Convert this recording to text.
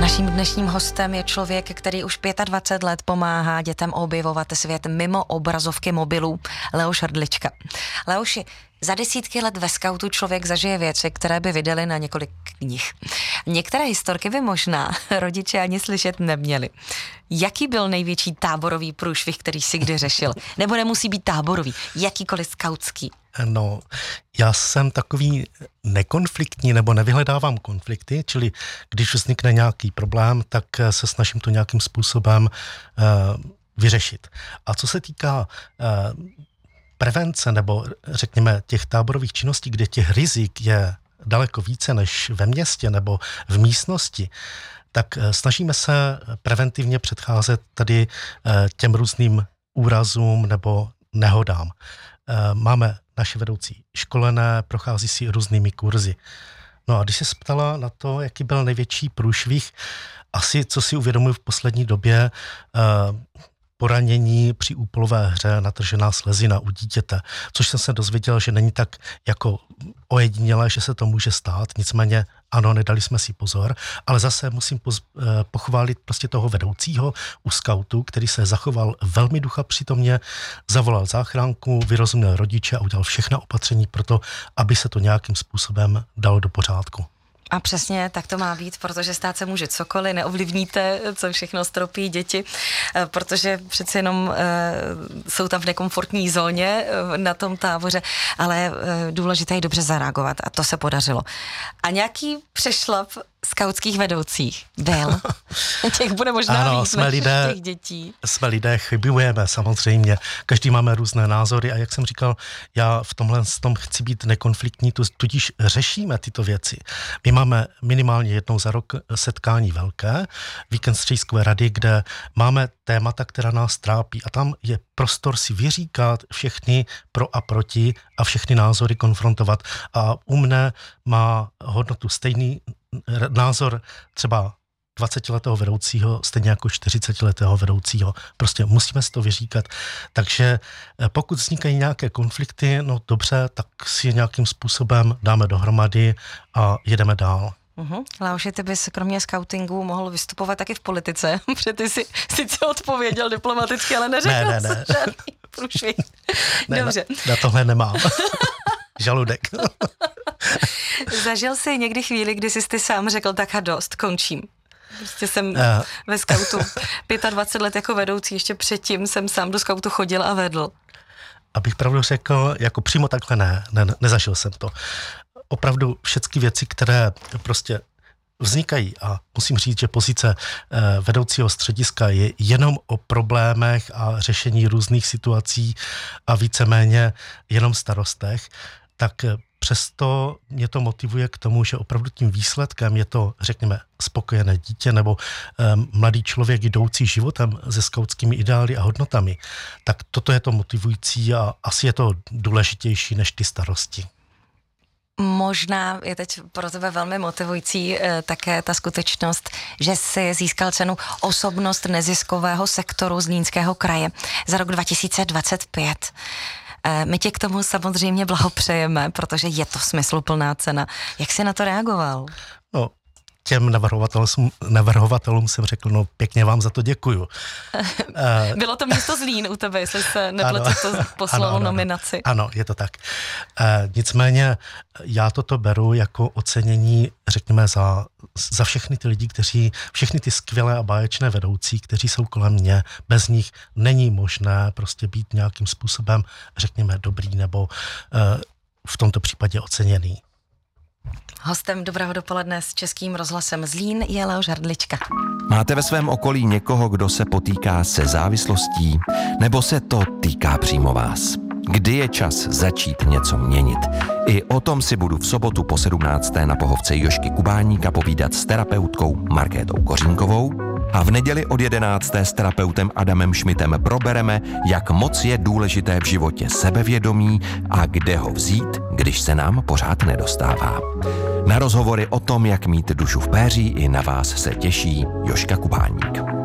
Naším dnešním hostem je člověk, který už 25 let pomáhá dětem objevovat svět mimo obrazovky mobilů, Leoš Hrdlička. Leoši, za desítky let ve skautu člověk zažije věci, které by vydali na několik knih. Některé historky by možná rodiče ani slyšet neměli. Jaký byl největší táborový průšvih, který jsi kdy řešil? Nebo nemusí být táborový, jakýkoliv skautský? No, já jsem takový nekonfliktní nebo nevyhledávám konflikty, čili když vznikne nějaký problém, tak se snažím to nějakým způsobem vyřešit. A co se týká prevence nebo řekněme těch táborových činností, kde těch rizik je daleko více než ve městě nebo v místnosti, tak snažíme se preventivně předcházet tady těm různým úrazům nebo nehodám. Máme naše vedoucí školené, prochází si různými kurzy. No a když se ptala na to, jaký byl největší průšvih, asi, co si uvědomuji v poslední době, poranění při úplové hře, natržená slezina u dítěte, což jsem se dozvěděl, že není tak jako ojedinělé, že se to může stát, nicméně ano, nedali jsme si pozor, ale zase musím pochválit prostě toho vedoucího u skautu, který se zachoval velmi ducha přítomně, zavolal záchranku, vyrozuměl rodiče a udělal všechna opatření pro to, aby se to nějakým způsobem dalo do pořádku. A přesně tak to má být, protože stát se může cokoliv, neovlivníte, co všechno stropí děti, protože přeci jenom jsou tam v nekomfortní zóně na tom táboře, ale důležité je dobře zareagovat a to se podařilo. A nějaký přešlap skautských vedoucích byl? Těch bude možná ano, víc než těch dětí. Jsme lidé, chybujeme samozřejmě. Každý máme různé názory a jak jsem říkal, já v tomhle chci být nekonfliktní, tudíž řešíme tyto věci. My máme minimálně jednou za rok setkání velké, víkend střediskové rady, kde máme témata, která nás trápí a tam je prostor si vyříkat všechny pro a proti a všechny názory konfrontovat. A u mne má hodnotu stejný názor třeba 20letého vedoucího, stejně jako 40letého vedoucího. Prostě musíme si to vyříkat. Takže pokud vznikají nějaké konflikty, no dobře, tak si je nějakým způsobem dáme dohromady a jedeme dál. Leoši, ty bys kromě skautingu mohl vystupovat taky v politice, protože ty jsi sice odpověděl diplomaticky, ale neřekl ne. žádný průšvih. Dobře. Na tohle nemám. Žaludek. Zažil jsi někdy chvíli, kdy jsi ty sám řekl, tak a dost, končím. Prostě jsem ve skautu 25 let jako vedoucí, ještě předtím jsem sám do skautu chodil a vedl. Abych pravdu řekl, jako přímo takhle nezažil jsem to. Opravdu všechny věci, které prostě vznikají a musím říct, že pozice vedoucího střediska je jenom o problémech a řešení různých situací a víceméně jenom starostech, tak přesto mě to motivuje k tomu, že opravdu tím výsledkem je to, řekněme, spokojené dítě nebo mladý člověk jdoucí životem se skautskými ideály a hodnotami. Tak toto je to motivující a asi je to důležitější než ty starosti. Možná je teď pro tebe velmi motivující také ta skutečnost, že jsi získal cenu Osobnost neziskového sektoru Zlínského kraje za rok 2025. My tě k tomu samozřejmě blahopřejeme, protože je to smysluplná cena. Jak jsi na to reagoval? No, těm navrhovatelům jsem řekl, no pěkně vám za to děkuju. Bylo to město Zlín u tebe, jestli se nepletu, to poslalo nominaci. Ano, je to tak. Nicméně já toto beru jako ocenění, řekněme, za všechny ty lidi, všechny ty skvělé a báječné vedoucí, kteří jsou kolem mě. Bez nich není možné prostě být nějakým způsobem, řekněme, dobrý nebo v tomto případě oceněný. Hostem Dobrého dopoledne s Českým rozhlasem Zlín je Leoš Hrdlička. Máte ve svém okolí někoho, kdo se potýká se závislostí, nebo se to týká přímo vás? Kdy je čas začít něco měnit? I o tom si budu v sobotu po 17. na pohovce Jožky Kubáníka povídat s terapeutkou Markétou Kořínkovou a v neděli od 11. s terapeutem Adamem Šmitem probereme, jak moc je důležité v životě sebevědomí a kde ho vzít, když se nám pořád nedostává. Na rozhovory o tom, jak mít dušu v péří, i na vás se těší Jožka Kubáník.